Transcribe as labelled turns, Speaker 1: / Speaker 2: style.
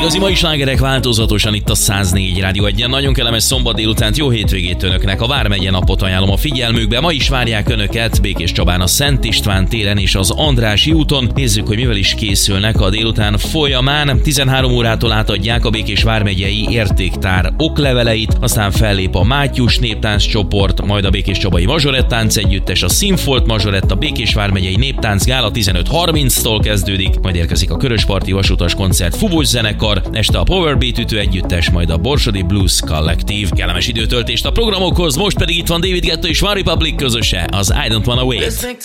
Speaker 1: Igazi mai slágerek változatosan itt a 104 Rádió 1-en. Nagyon kellemes szombat délutánt, jó hétvégét önöknek. A Vármegye napot ajánlom a figyelmükbe. Ma is várják önöket Békés Csabán a Szent István téren és az Andrássy úton. Nézzük, hogy mivel is készülnek a délután folyamán. 13 órától átadják a Békés Vármegyei Értéktár okleveleit, aztán fellép a Mátyus néptánc csoport, majd a Békés Csabai Mazsorettánc együttes, a Színfolt Mazsorett, a Békés Vármegyei Néptánc gála 15:30-tól kezdődik, majd érkezik a Körösparti Vasutas koncert Fubós zenekar, este a Powerbeat ütő együttes, majd a Borsodi Blues Collective. Kellemes időtöltést a programokhoz, most pedig itt van David Guetta és OneRepublic közöse, az I Don't Wanna Wait.